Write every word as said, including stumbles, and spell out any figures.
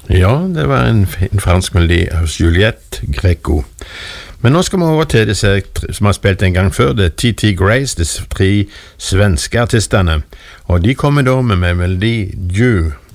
Ja, det var en, en fransk melodi av Juliette Greco. Men nå skal vi over til disse som har spilt en gang før, det er T T Grace, disse tre svenske artistene, og de kommer da med melodi Dieu.